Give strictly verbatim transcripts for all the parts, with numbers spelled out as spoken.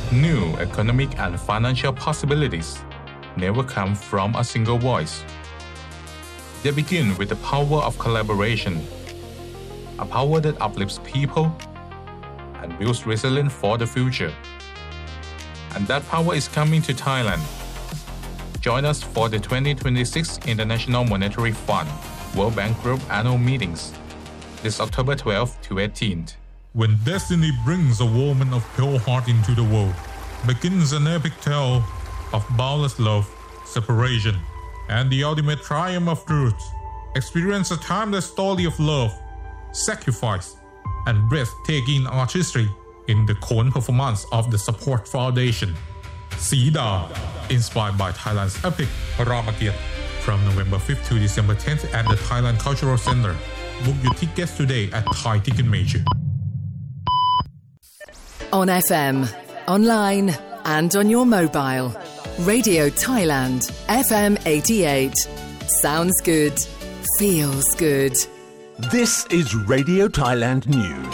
New economic and financial possibilities never come from a single voice. They begin with the power of collaboration, a power that uplifts people and builds resilience for the future. And that power is coming to Thailand. Join us for the twenty twenty-six International Monetary Fund World Bank Group annual meetings this October twelfth to eighteenth. When destiny brings a woman of pure heart into the world, begins an epic tale of boundless love, separation, and the ultimate triumph of truth. Experience a timeless story of love, sacrifice, and breathtaking artistry in the Khon performance of the Support Foundation. Sida, inspired by Thailand's epic Rama-Kiat, from November fifth to December tenth at the Thailand Cultural Center. Book your tickets today at Thai Ticketmaster. On F M, online, and on your mobile. Radio Thailand, F M eighty-eight. Sounds good. Feels good. This is Radio Thailand News.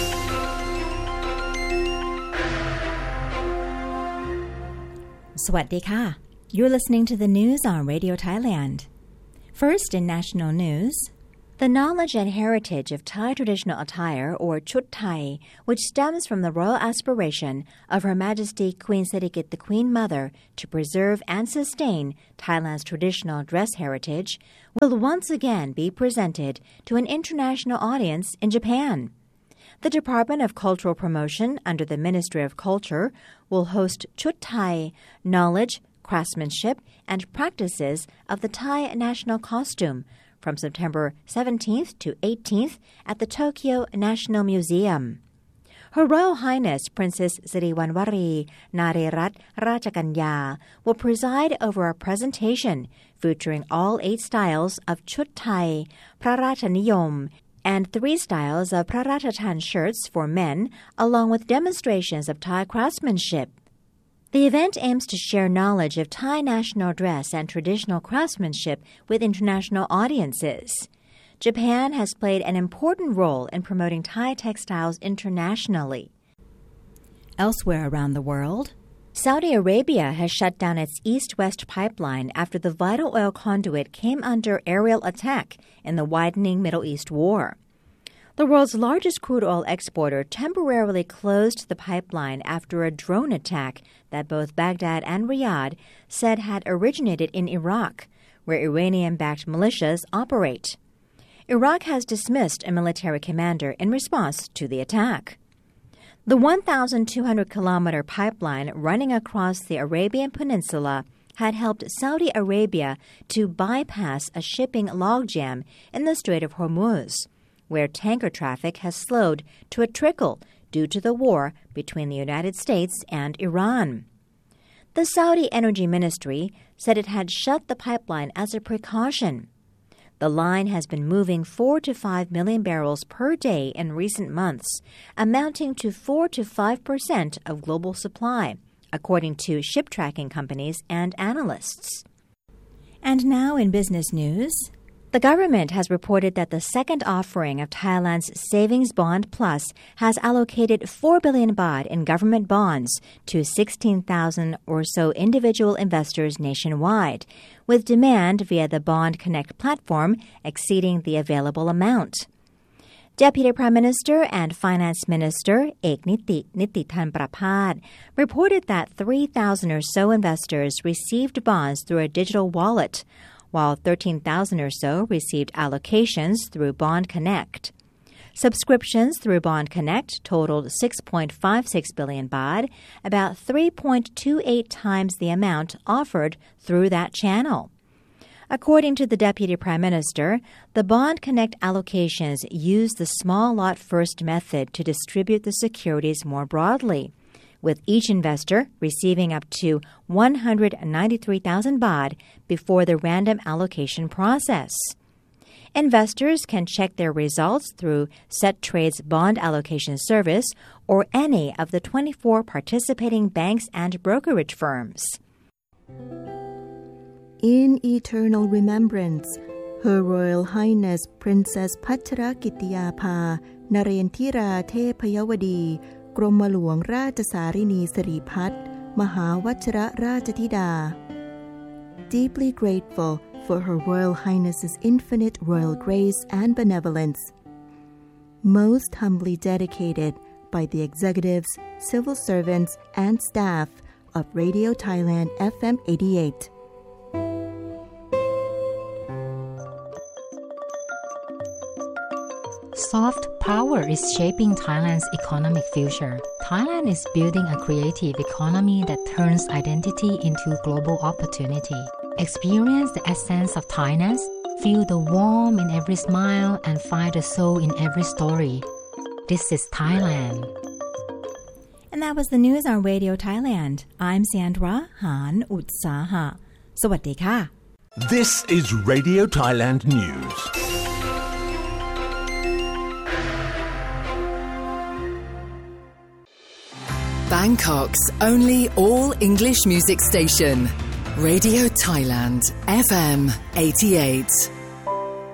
Sawasdee ka. You're listening to the news on Radio Thailand. First in national news, the knowledge and heritage of Thai traditional attire, or Chut Thai, which stems from the royal aspiration of Her Majesty Queen Sirikit the Queen Mother to preserve and sustain Thailand's traditional dress heritage, will once again be presented to an international audience in Japan. The Department of Cultural Promotion under the Ministry of Culture will host Chut Thai, knowledge, craftsmanship, and practices of the Thai national costume from September seventeenth to eighteenth at the Tokyo National Museum. Her Royal Highness Princess Siriwanwari Narerat Rachakanya will preside over a presentation featuring all eight styles of Chut Thai, Prarachaniyom, and three styles of Prarachatan shirts for men, along with demonstrations of Thai craftsmanship. The event aims to share knowledge of Thai national dress and traditional craftsmanship with international audiences. Japan has played an important role in promoting Thai textiles internationally. Elsewhere around the world, Saudi Arabia has shut down its east-west pipeline after the vital oil conduit came under aerial attack in the widening Middle East war. The world's largest crude oil exporter temporarily closed the pipeline after a drone attack that both Baghdad and Riyadh said had originated in Iraq, where Iranian-backed militias operate. Iraq has dismissed a military commander in response to the attack. The one thousand two hundred kilometer pipeline running across the Arabian Peninsula had helped Saudi Arabia to bypass a shipping logjam in the Strait of Hormuz, where tanker traffic has slowed to a trickle due to the war between the United States and Iran. The Saudi Energy Ministry said it had shut the pipeline as a precaution. The line has been moving four to five million barrels per day in recent months, amounting to four to five percent of global supply, according to ship tracking companies and analysts. And now in business news, the government has reported that the second offering of Thailand's Savings Bond Plus has allocated four billion baht in government bonds to sixteen thousand or so individual investors nationwide, with demand via the Bond Connect platform exceeding the available amount. Deputy Prime Minister and Finance Minister Ek Niti Nitithan Prapad reported that three thousand or so investors received bonds through a digital wallet, while thirteen thousand or so received allocations through Bond Connect. Subscriptions through Bond Connect totaled six point five six billion baht, about three point two eight times the amount offered through that channel. According to the Deputy Prime Minister, the Bond Connect allocations use the small lot first method to distribute the securities more broadly, with each investor receiving up to one hundred ninety-three thousand baht before the random allocation process. Investors can check their results through SetTrade's bond allocation service or any of the twenty-four participating banks and brokerage firms. In eternal remembrance, Her Royal Highness Princess Pachrakitiyapha Narendra Thepayawadi กรมหลวงราชสารินีสิริพัฒน์มหาวชิรราชธิดา Deeply grateful for Her Royal Highness's infinite royal grace and benevolence. Most humbly dedicated by the executives, civil servants, and staff of Radio Thailand เอฟ เอ็ม eighty-eight. Soft power is shaping Thailand's economic future. Thailand is building a creative economy that turns identity into global opportunity. Experience the essence of Thainess, feel the warmth in every smile, and find the soul in every story. This is Thailand. And that was the news on Radio Thailand. I'm Sandra Han Utsaha. สวัสดีค่ะ This is Radio Thailand News. Bangkok's only all-English music station, Radio Thailand, เอฟ เอ็ม eighty-eight.